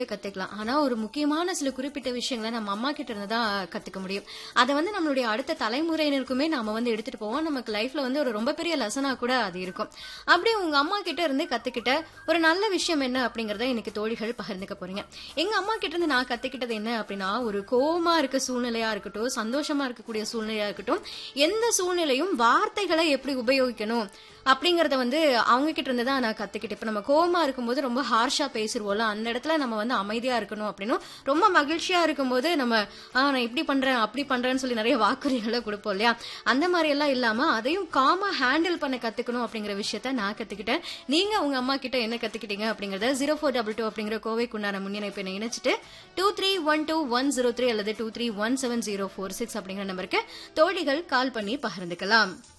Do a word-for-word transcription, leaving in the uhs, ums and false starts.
கத்துக்கலாம். ஆனா ஒரு முக்கியமான சில குறிப்பிட்ட விஷயங்கள நம்ம அம்மா கிட்ட இருந்து தான் கத்துக்க முடியும். அத வந்து நம்மளுடைய அடுத்த தலைமுறையினருக்குமே நாம வந்து எடுத்துட்டு போவோம். நமக்கு லைஃப்ல வந்து ஒரு ரொம்ப பெரிய லெசனா கூட அது இருக்கும். அப்படி உங்க அம்மா கிட்ட இருந்து கத்துக்கிட்ட ஒரு நல்ல விஷயம் என்ன அப்படிங்கறத இன்னைக்கு தோழிகள் பகிர்ந்துக்க போறீங்க. எங்க அம்மா கிட்ட இருந்து நான் கத்துக்கிட்டது என்ன அப்படின்னா, ஒரு கோவமா இருக்க சூழ்நிலையா இருக்கட்டும், சந்தோஷமா இருக்கக்கூடிய சூழ்நிலையா இருக்கட்டும், எந்த சூழ்நிலையும் வார்த்தைகளை எப்படி உபயோகிக்கணும் அப்படிங்கறத வந்து அவங்க கிட்ட இருந்து தான் நான் கத்துக்கிட்டேன். இப்ப நம்ம கோவமா இருக்கும்போது ரொம்ப ஹார்ஷா பேசிருவோம்ல, அந்த இடத்துல நம்ம வந்து அமைதியா இருக்கணும் அப்படின்னும், ரொம்ப மகிழ்ச்சியா இருக்கும்போது நம்ம ஆஹ் நான் இப்படி பண்றேன் அப்படி பண்றேன்னு சொல்லி நிறைய வாக்குறுதிகளை கொடுப்போம் இல்லையா, அந்த மாதிரி எல்லாம் இல்லாம அதையும் காமா ஹேண்டில் பண்ண கத்துக்கணும் அப்படிங்கிற விஷயத்த நான் கத்துக்கிட்டேன். நீங்க உங்க அம்மா கிட்ட என்ன கத்துக்கிட்டீங்க அப்படிங்கறத ஜீரோ ஃபோர் டபுள் டூ அப்படிங்கிற கோவைக்குண்டான முன்னிணைப்பை இணைச்சிட்டு two three one two one zero three அல்லது two three one seven zero four six அப்படிங்கிற நம்பருக்கு தோழிகள் கால் பண்ணி பகிர்ந்துக்கலாம்.